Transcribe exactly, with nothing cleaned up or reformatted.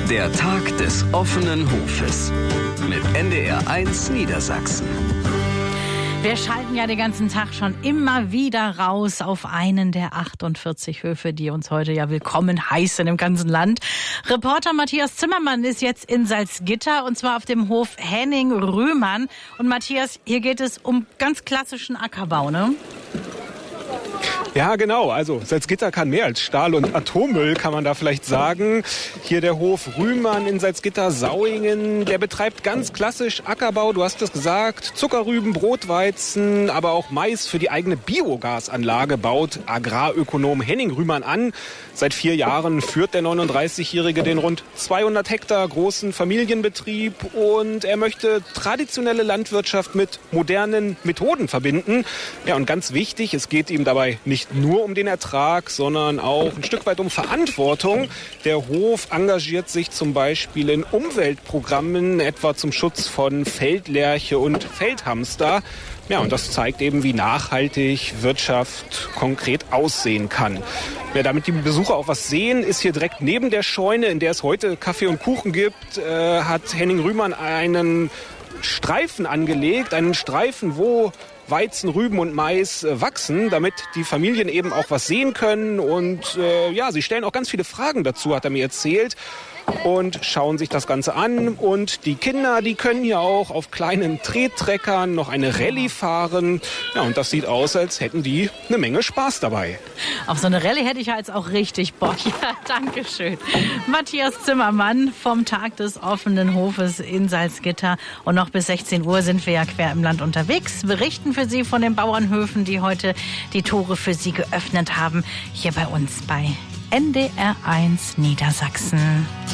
Der Tag des offenen Hofes mit N D R eins Niedersachsen. Wir schalten ja den ganzen Tag schon immer wieder raus auf einen der achtundvierzig Höfe, die uns heute ja willkommen heißen im ganzen Land. Reporter Matthias Zimmermann ist jetzt in Salzgitter und zwar auf dem Hof Henning Rühmann. Und Matthias, hier geht es um ganz klassischen Ackerbau, ne? Ja, genau. Also Salzgitter kann mehr als Stahl- und Atommüll, kann man da vielleicht sagen. Hier der Hof Rühmann in Salzgitter-Sauingen, der betreibt ganz klassisch Ackerbau. Du hast es gesagt, Zuckerrüben, Brotweizen, aber auch Mais für die eigene Biogasanlage baut Agrarökonom Henning Rühmann an. Seit vier Jahren führt der neununddreißigjährige den rund zweihundert Hektar großen Familienbetrieb und er möchte traditionelle Landwirtschaft mit modernen Methoden verbinden. Ja, und ganz wichtig, es geht ihm dabei nicht nur um den Ertrag, sondern auch ein Stück weit um Verantwortung. Der Hof engagiert sich zum Beispiel in Umweltprogrammen, etwa zum Schutz von Feldlerche und Feldhamster. Ja, und das zeigt eben, wie nachhaltig Wirtschaft konkret aussehen kann. Ja, damit die Besucher auch was sehen, ist hier direkt neben der Scheune, in der es heute Kaffee und Kuchen gibt, äh, hat Henning Rühmann einen Streifen angelegt, einen Streifen, wo Weizen, Rüben und Mais äh, wachsen, damit die Familien eben auch was sehen können. Und äh, ja, sie stellen auch ganz viele Fragen dazu, hat er mir erzählt. Und schauen sich das Ganze an. Und die Kinder, die können hier auch auf kleinen Trettreckern noch eine Rallye fahren. Ja, und das sieht aus, als hätten die eine Menge Spaß dabei. Auf so eine Rallye hätte ich ja jetzt auch richtig Bock. Ja, danke schön. Matthias Zimmermann vom Tag des offenen Hofes in Salzgitter. Und noch bis sechzehn Uhr sind wir ja quer im Land unterwegs. Berichten für Sie von den Bauernhöfen, die heute die Tore für Sie geöffnet haben. Hier bei uns bei N D R eins Niedersachsen.